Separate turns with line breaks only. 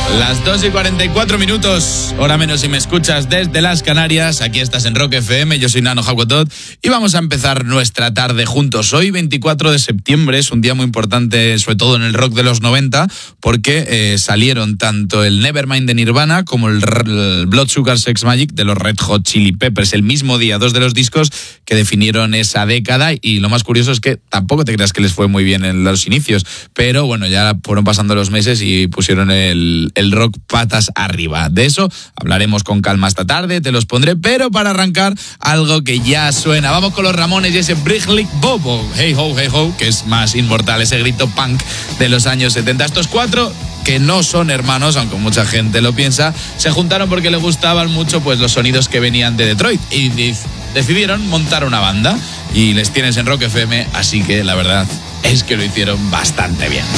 Las 2:44, hora menos si me escuchas desde las Canarias. Aquí estás en Rock FM, yo soy Nano Hakuatot y vamos a empezar nuestra tarde juntos. Hoy, 24 de septiembre, es un día muy importante, sobre todo en el rock de los 90, porque salieron tanto el Nevermind de Nirvana como el Blood Sugar Sex Magik de los Red Hot Chili Peppers. El mismo día, dos de los discos que definieron esa década, y lo más curioso es que tampoco te creas que les fue muy bien en los inicios, pero bueno, ya fueron pasando los meses y pusieron el rock patas arriba. De eso hablaremos con calma esta tarde, te los pondré, pero para arrancar, algo que ya suena. Vamos con los Ramones y ese Bricklick Bobo, hey ho, que es más inmortal, ese grito punk de los años 70. Estos cuatro, que no son hermanos, aunque mucha gente lo piensa, se juntaron porque les gustaban mucho pues los sonidos que venían de Detroit y decidieron montar una banda, y les tienes en Rock FM, así que la verdad es que lo hicieron bastante bien.